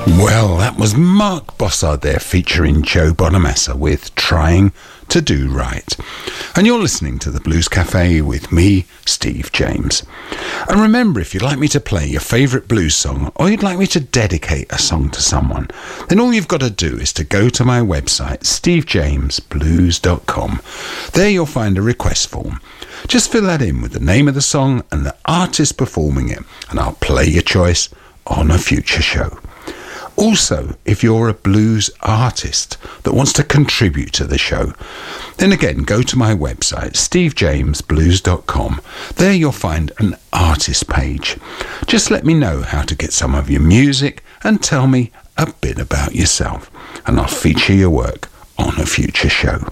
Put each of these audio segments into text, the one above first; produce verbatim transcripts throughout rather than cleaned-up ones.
Well, that was Mark Bossard there featuring Joe Bonamassa with Trying to Do Right. And you're listening to the Blues Cafe with me, Steve James. And remember, if you'd like me to play your favourite blues song or you'd like me to dedicate a song to someone, then all you've got to do is to go to my website, steve james blues dot com. There you'll find a request form. Just fill that in with the name of the song and the artist performing it, and I'll play your choice on a future show. Also, if you're a blues artist that wants to contribute to the show, then again, go to my website, steve james blues dot com. There you'll find an artist page. Just let me know how to get some of your music and tell me a bit about yourself, and I'll feature your work on a future show.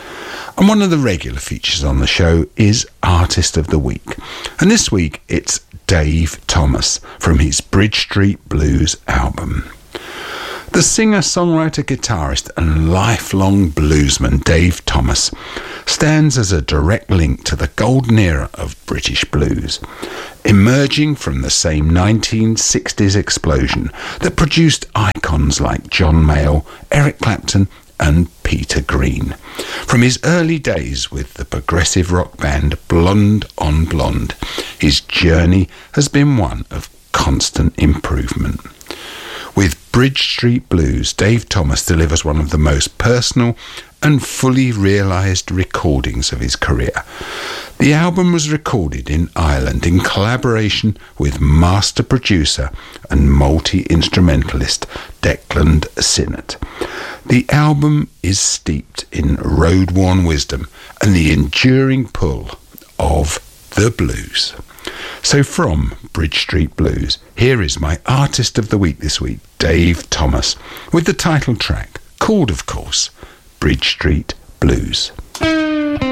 And one of the regular features on the show is Artist of the Week. And this week it's Dave Thomas from his Bridge Street Blues album. The singer, songwriter, guitarist and lifelong bluesman Dave Thomas stands as a direct link to the golden era of British blues, emerging from the same nineteen sixties explosion that produced icons like John Mayall, Eric Clapton and Peter Green. From his early days with the progressive rock band Blonde on Blonde, his journey has been one of constant improvement. With Bridge Street Blues, Dave Thomas delivers one of the most personal and fully realised recordings of his career. The album was recorded in Ireland in collaboration with master producer and multi-instrumentalist Declan Sinnott. The album is steeped in road-worn wisdom and the enduring pull of the blues. So from Bridge Street Blues, here is my artist of the week this week, Dave Thomas, with the title track, called, of course, Bridge Street Blues.